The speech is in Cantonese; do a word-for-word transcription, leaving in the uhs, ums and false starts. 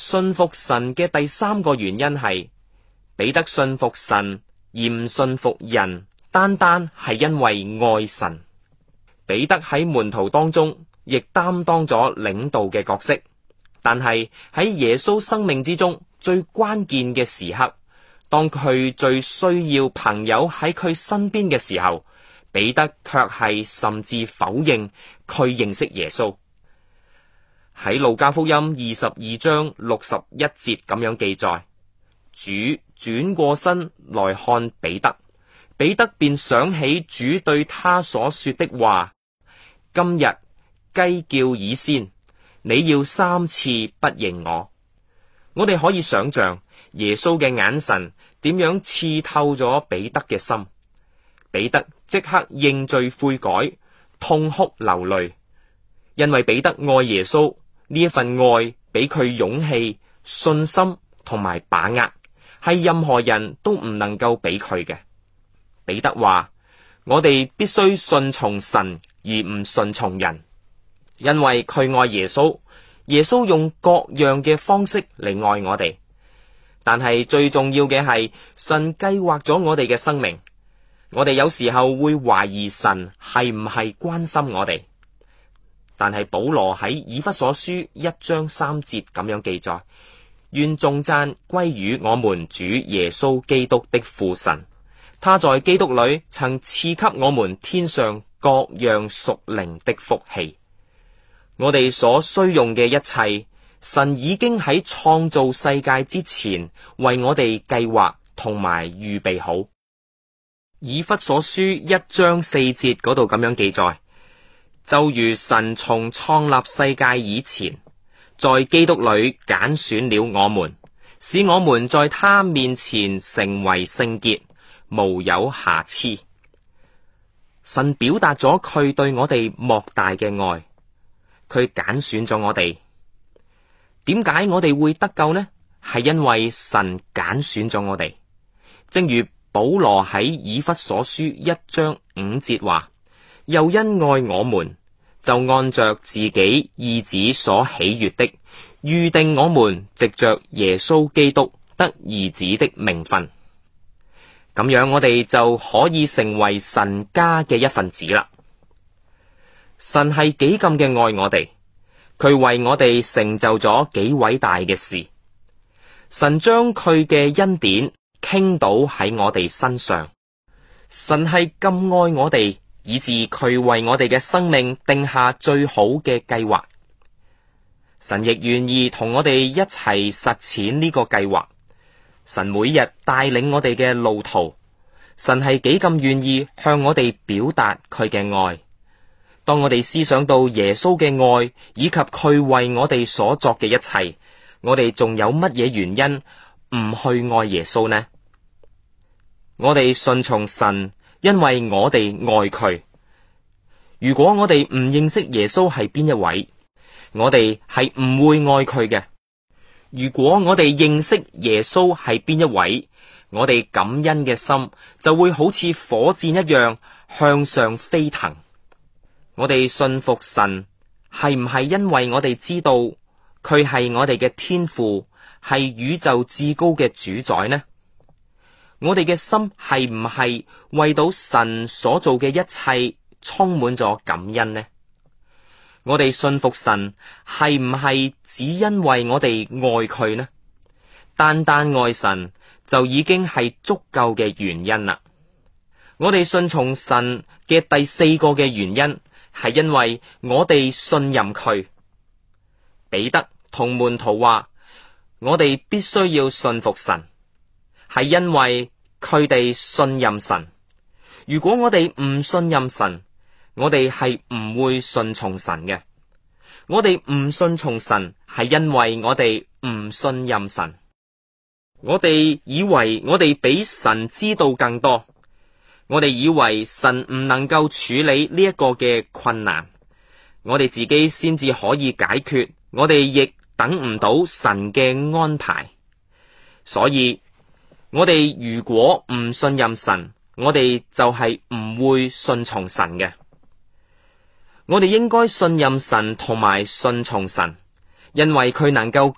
信服神嘅第三個原因係彼得信服神而唔信服人，單單係因為愛神。彼得喺門徒當中亦擔當咗領導嘅角色，但係喺耶穌生命之中最關鍵嘅時刻，當佢最需要朋友喺佢身邊嘅時候，彼得卻係甚至否認佢認識耶穌。喺路加福音二十二章六十一節咁樣記載，主轉過身來看彼得，彼得便想起主對他所說的話：今日雞叫以先，你要三次不認我。我哋可以想象耶穌嘅眼神點樣刺透咗彼得嘅心，彼得即刻認罪悔改，痛哭流淚，因為彼得愛耶穌，呢一份愛俾佢勇氣、信心同埋把握，係任何人都唔能夠俾佢嘅。彼得話：我哋必須順從神而唔順從人，因為佢愛耶穌，耶穌用各樣嘅方式嚟愛我哋。但係最重要嘅係，神計劃咗我哋嘅生命。我哋有時候會懷疑神係唔係關心我哋，但係保羅喺以弗所書一章三節咁樣記載：願頌讚歸於我們主耶穌基督的父神，他在基督裏曾賜給我們天上各樣屬靈的福氣。我哋所需用嘅一切，神已經喺創造世界之前為我哋計劃同埋預備好。以弗所書一章四節嗰度咁樣記載：就如神從創立世界以前，在基督裏揀選了我們，使我們在他面前成為聖潔，無有瑕疵。神表達咗佢對我哋莫大嘅愛，佢揀選咗我哋。點解我哋會得救呢？係因為神揀選咗我哋。正如保羅喺以弗所書一章五節話：又因愛我們，就按着自己意旨所喜悅的，預定我們藉着耶穌基督得兒子的名分。咁樣我哋就可以成為神家嘅一份子啦。神係幾咁嘅愛我哋，佢為我哋成就咗幾偉大嘅事。神將佢嘅恩典傾倒喺我哋身上。神係咁愛我哋，以致佢為我哋嘅生命定下最好嘅計劃。神亦願意同我哋一齊實踐呢個計劃。神每日帶領我哋嘅路途，神係幾咁願意向我哋表達佢嘅愛。當我哋思想到耶穌嘅愛以及佢為我哋所作嘅一切，我哋仲有乜嘢原因唔去愛耶穌呢？我哋順從神，因為我哋愛佢。如果我哋唔認識耶穌係邊一位，我哋係唔會愛佢嘅。如果我哋認識耶穌係邊一位，我哋感恩嘅心就會好似火箭一樣向上飛騰。我哋信服神，係唔係因為我哋知道佢係我哋嘅天父，係宇宙至高嘅主宰呢？我哋嘅心係唔係為到神所做嘅一切充滿咗感恩呢？我哋信服神係唔係只因為我哋愛佢呢？單單愛神就已經係足夠嘅原因啦。我哋信從神嘅第四個嘅原因係因為我哋信任佢。彼得同門徒話：我哋必須要信服神，係因為佢哋信任神。如果我哋唔信任神，我哋係唔會順從神嘅。我哋唔順從神，係因為我哋唔信任神。我哋以為我哋比神知道更多，我哋以為神唔能夠處理呢一個嘅困難，我哋自己先至可以解決，我哋亦等唔到神嘅安排。所以我哋如果唔信任神，我哋就係唔會順從神嘅。我哋應該信任神同埋順從神，因為佢能夠